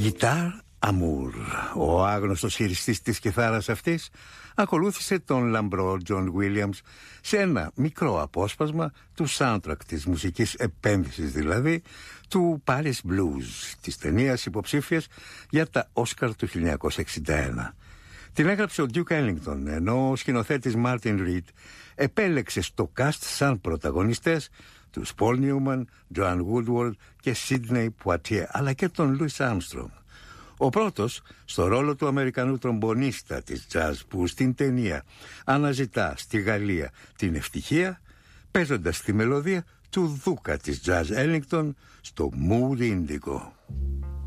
Guitar Amour. Ο άγνωστος χειριστής της κιθάρας αυτής ακολούθησε τον λαμπρό John Williams σε ένα μικρό απόσπασμα του soundtrack της μουσικής επένδυσης, δηλαδή του Paris Blues, της ταινίας υποψήφιας για τα Όσκαρ του 1961. Την έγραψε ο Duke Ellington, ενώ ο σκηνοθέτης Martin Reed επέλεξε στο cast σαν πρωταγωνιστές τους Paul Newman, Joan Woodward και Sidney Poitier, αλλά και τον Louis Armstrong. Ο πρώτος στο ρόλο του Αμερικανού τρομπονίστα της jazz, που στην ταινία αναζητά στη Γαλλία την ευτυχία, παίζοντας τη μελωδία του δούκα της jazz Ellington στο Mood Indigo.